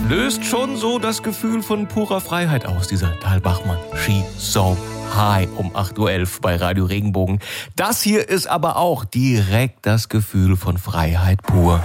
löst schon so das Gefühl von purer Freiheit aus, dieser Tal Bachmann. She's so high um 8.11 Uhr bei Radio Regenbogen. Das hier ist aber auch direkt das Gefühl von Freiheit pur.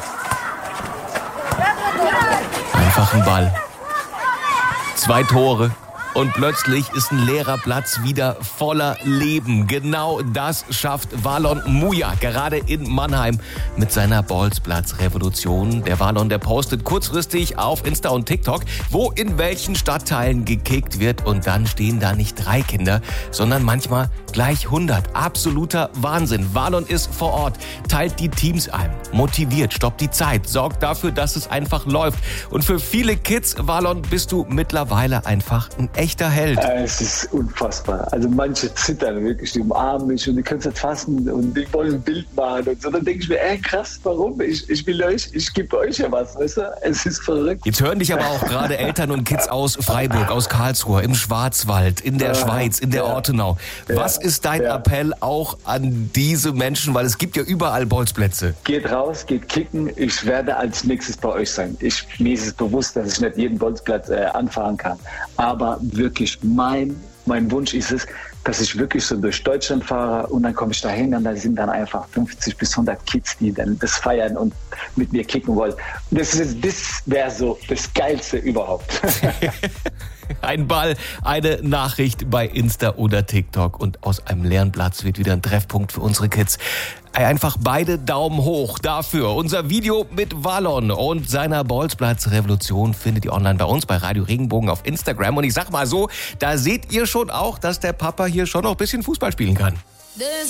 Einfach ein Ball. 2 Tore. Und plötzlich ist ein leerer Platz wieder voller Leben. Genau das schafft Valon Muja gerade in Mannheim mit seiner Bolzplatz-Revolution. Der Valon, der postet kurzfristig auf Insta und TikTok, wo in welchen Stadtteilen gekickt wird. Und dann stehen da nicht 3 Kinder, sondern manchmal gleich 100. Absoluter Wahnsinn. Valon ist vor Ort, teilt die Teams ein, motiviert, stoppt die Zeit, sorgt dafür, dass es einfach läuft. Und für viele Kids, Valon, bist du mittlerweile einfach ein echter Held. Es ist unfassbar. Also manche zittern wirklich, die umarmen mich und die können es nicht fassen und die wollen ein Bild machen und so. Dann denke ich mir, krass, warum? Ich will euch, ich gebe euch ja was, weißt du? Es ist verrückt. Jetzt hören dich aber auch gerade Eltern und Kids aus Freiburg, aus Karlsruhe, im Schwarzwald, in der Schweiz, in der Ortenau. Was ist dein Appell auch an diese Menschen? Weil es gibt ja überall Bolzplätze. Geht raus, geht kicken. Ich werde als nächstes bei euch sein. Mir ist es bewusst, dass ich nicht jeden Bolzplatz anfahren kann. Aber wirklich, mein Wunsch ist es, dass ich wirklich so durch Deutschland fahre und dann komme ich da hin und da sind dann einfach 50 bis 100 Kids, die dann das feiern und mit mir kicken wollen. Das wäre so das Geilste überhaupt. Ein Ball, eine Nachricht bei Insta oder TikTok und aus einem leeren Platz wird wieder ein Treffpunkt für unsere Kids. Einfach beide Daumen hoch dafür. Unser Video mit Valon und seiner Bolzplatz-Revolution findet ihr online bei uns bei Radio Regenbogen auf Instagram. Und ich sag mal so, da seht ihr schon auch, dass der Papa hier schon noch ein bisschen Fußball spielen kann.